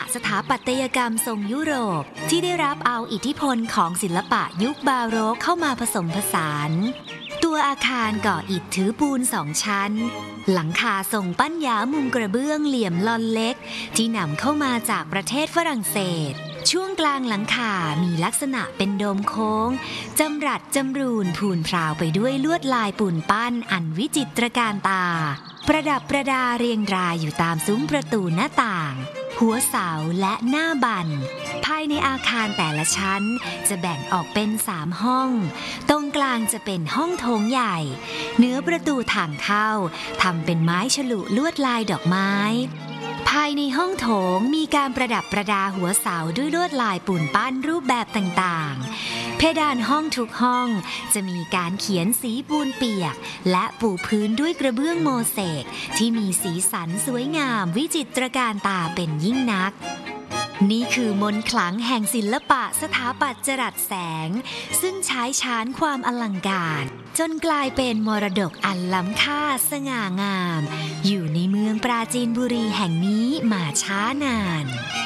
สถาปัตยกรรมทรงยุโรปที่ได้รับเอาอิทธิพลของศิลปะยุคบาโรกเข้ามาผสมผสานตัวอาคารก่ออิฐถือปูน2 ชั้นหลังคาทรงปั้นหยามุงกระเบื้องเหลี่ยมลอนเล็กที่นำเข้ามาจากประเทศฝรั่งเศสช่วงกลางหลังคามีลักษณะเป็นโดมโค้งจำรัดจำรูนพูนพราวไปด้วยลวดลายปูนปั้นอันวิจิตรการตาประดับประดาเรียงรายอยู่ตามซุ้มประตูหน้าต่างหัวเสาและหน้าบันภายในอาคารแต่ละชั้นจะแบ่งออกเป็น3 ห้องตรงกลางจะเป็นห้องโถงใหญ่เหนือประตูทางเข้าทำเป็นไม้ฉลุลวดลายดอกไม้ภายในห้องโถงมีการประดับประดาหัวเสาด้วยลวดลายปูนปั้นรูปแบบต่างๆเพดานห้องทุกห้องจะมีการเขียนสีปูนเปียกและปูพื้นด้วยกระเบื้องโมเสกที่มีสีสันสวยงามวิจิตรการตาเป็นยิ่งนักนี่คือมนต์ขลังแห่งศิลปะสถาปัตย์จรัสแสงซึ่งใช้ชานความอลังการจนกลายเป็นมรดกอันล้ำค่าสง่างามอยู่ในเมืองปราจีนบุรีแห่งนี้มาช้านาน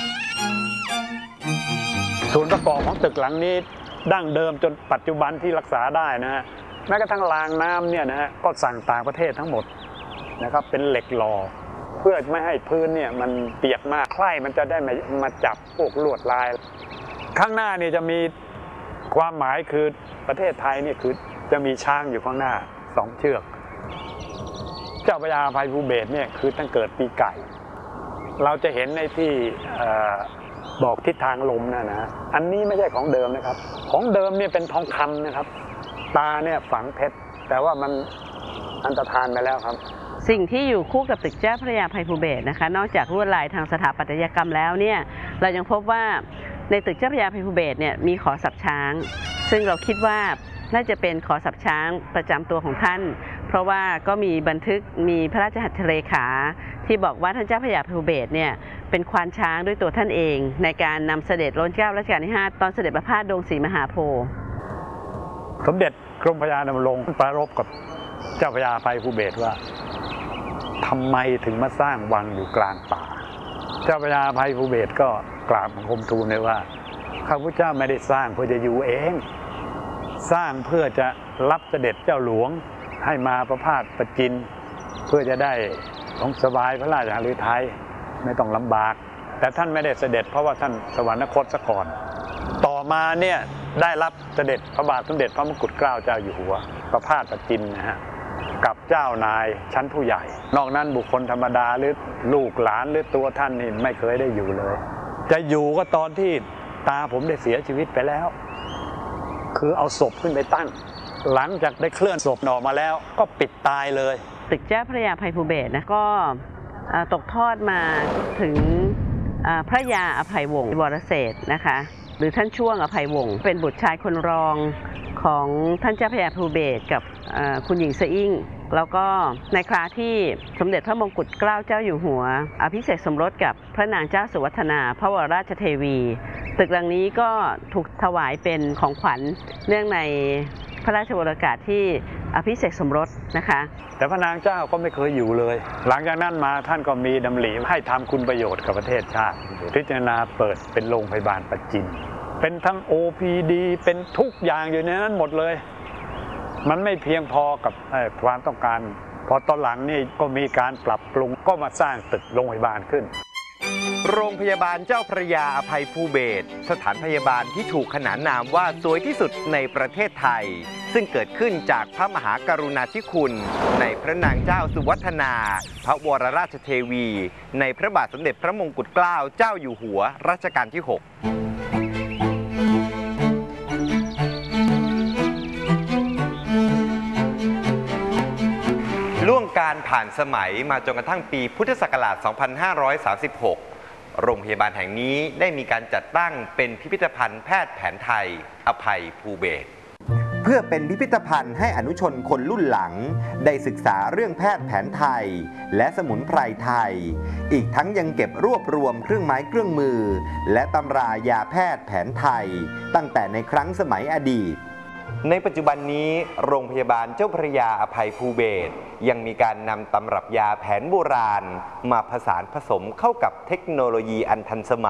ส่วนประกอบของตึกหลังนี้ดั้งเดิมจนปัจจุบันที่รักษาได้นะฮะแม้กระทั่งรางน้ำเนี่ยนะฮะก็สั่งต่างประเทศทั้งหมดนะครับเป็นเหล็กหล่อเพื่อไม่ให้พื้นเนี่ยมันเปียกมากใคร่มันจะได้มาจับพวกลวดลายข้างหน้านี่จะมีความหมายคือประเทศไทยนี่คือจะมีช้างอยู่ข้างหน้า2 เชือกเจ้าพระยาอภัยภูเบศรเนี่ยคือตั้งเกิดปีไก่เราจะเห็นในที่บอกทิศทางลมนะอันนี้ไม่ใช่ของเดิมนะครับของเดิมเนี่ยเป็นทองคำนะครับตาเนี่ยฝังเพชรแต่ว่ามันอันตรธานไปแล้วครับสิ่งที่อยู่คู่กับตึกเจ้าพระยาอภัยภูเบศรนะคะนอกจากลวดลายทางสถาปัตยกรรมแล้วเนี่ยเรายังพบว่าในตึกเจ้าพระยาอภัยภูเบศรเนี่ยมีขอศัพท์ช้างซึ่งเราคิดว่าน่าจะเป็นขอศัพท์ช้างประจำตัวของท่านเพราะว่าก็มีบันทึกมีพระราชหัตถเลขาที่บอกว่าท่านเจ้าพระยาอภัยภูเบศรเนี่ยเป็นควานช้างด้วยตัวท่านเองในการนำเสด็จล้นเกล้ารัชกาลที่ 5ตอนเสด็จประพาสดงศรีมหาโพธิ์สมเด็จกรมพระยาดำรงปรารภกับเจ้าพระยาอภัยภูเบศรว่าทำไมถึงมาสร้างวังอยู่กลางป่าเจ้าพระยาอภัยภูเบศรก็กราบบังคมทูลเลยว่าข้าพเจ้าไม่ได้สร้างเพื่อจะอยู่เองสร้างเพื่อจะรับเสด็จเจ้าหลวงให้มาประพาสประจินเพื่อจะได้ของสบายพระราชหฤทัยไม่ต้องลำบากแต่ท่านไม่ได้เสด็จเพราะว่าท่านสวรรคตซะก่อนต่อมาเนี่ยได้รับเสด็จพระบาทสมเด็จพระมงกุฎเกล้าเจ้าอยู่หัวประพาสประจินนะฮะกับเจ้านายชั้นผู้ใหญ่นอกนั้นบุคคลธรรมดาหรือลูกหลานหรือตัวท่านนี่ไม่เคยได้อยู่เลยจะอยู่ก็ตอนที่ตาผมได้เสียชีวิตไปแล้วคือเอาศพขึ้นไปตั้งหลังจากได้เคลื่อนศพออกมาแล้วก็ปิดตายเลยตึกเจ้าพระยาอภัยภูเบศรนะก็ตกทอดมาถึงพระยาอภัยวงศ์วรเศรษฐ์นะคะหรือท่านช่วงอภัยวงศ์เป็นบุตรชายคนรองของท่านเจ้าพระยาอภัยภูเบศรกับคุณหญิงสะอิ่งแล้วก็ในคราที่สมเด็จพระมงกุฎเกล้าเจ้าอยู่หัวอภิเษกสมรสกับพระนางเจ้าสุวัฒนาพระวรราชเทวีตึกหลังนี้ก็ถูกถวายเป็นของขวัญเนื่องในพระราชวโรกาสที่อภิเษกสมรสนะคะแต่พระนางเจ้าก็ไม่เคยอยู่เลยหลังจากนั้นมาท่านก็มีดำริให้ทำคุณประโยชน์กับประเทศชาติพิจารณาเปิดเป็นโรงพยาบาลประจินเป็นทั้ง OPD เป็นทุกอย่างอยู่ในนั้นหมดเลยมันไม่เพียงพอกับความต้องการพอตอนหลังนี่ก็มีการปรับปรุงก็มาสร้างตึกโรงพยาบาลขึ้นโรงพยาบาลเจ้าพระยาอภัยภูเบศรสถานพยาบาลที่ถูกขนานนามว่าสวยที่สุดในประเทศไทยซึ่งเกิดขึ้นจากพระมหากรุณาธิคุณในพระนางเจ้าสุวัฒนาพระวรราชเทวีในพระบาทสมเด็จพระมงกุฎเกล้าเจ้าอยู่หัวรัชกาลที่ 6ล่วงการผ่านสมัยมาจนกระทั่งปีพุทธศักราช 2536 โรงพยาบาลแห่งนี้ได้มีการจัดตั้งเป็นพิพิธภัณฑ์แพทย์แผนไทยอภัยภูเบศรเพื่อเป็นพิพิธภัณฑ์ให้อนุชนคนรุ่นหลังได้ศึกษาเรื่องแพทย์แผนไทยและสมุนไพรไทยอีกทั้งยังเก็บรวบรวมเครื่องไม้เครื่องมือและตำรายาแพทย์แผนไทยตั้งแต่ในครั้งสมัยอดีตในปัจจุบันนี้โรงพยาบาลเจ้าพระยาอภัยภูเบศรยังมีการนำตำรับยาแผนโบราณมาผสานผสมเข้ากับเทคโนโลยีอันทันสมัย